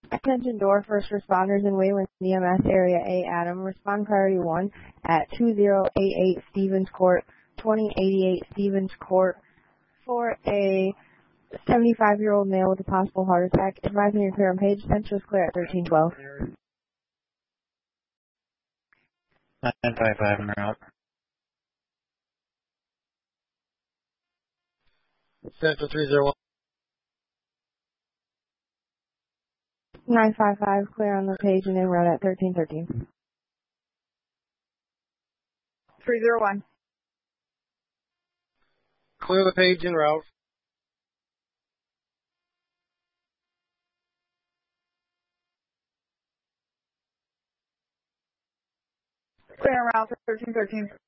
Attention door first responders in Wayland EMS Area A, Adam. Respond priority 1 at 2088 Stevens Court, 2088 Stevens Court for a 75-year-old male with a possible heart attack. Advising you're clear on page. Central is clear at 1312. 955 en route. Central 301. 955 clear on the page and en route at 1313. 301. Clear the page en route. Clear en route 1313.